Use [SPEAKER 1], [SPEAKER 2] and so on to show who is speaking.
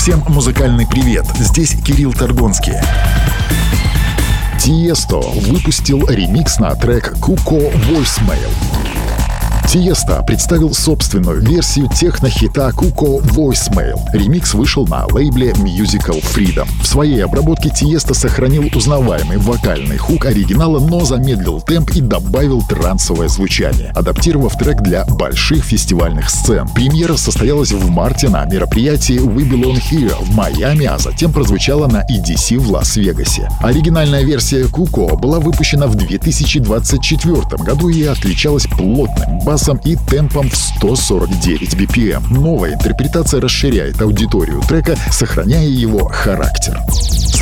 [SPEAKER 1] Всем музыкальный привет, здесь Кирилл Торгонский. Тиесто выпустил ремикс на трек «Cuco Voicemail». Тиесто представил собственную версию техно-хита «Cuco Voicemail». Ремикс вышел на лейбле Musical Freedom. В своей обработке Тиесто сохранил узнаваемый вокальный хук оригинала, но замедлил темп и добавил трансовое звучание, адаптировав трек для больших фестивальных сцен. Премьера состоялась в марте на мероприятии We Belong Here в Майами, а затем прозвучала на EDC в Лас-Вегасе. Оригинальная версия «Cuco» была выпущена в 2024 году и отличалась плотным басом и темпом в 149 BPM. Новая интерпретация расширяет аудиторию трека, сохраняя его характер.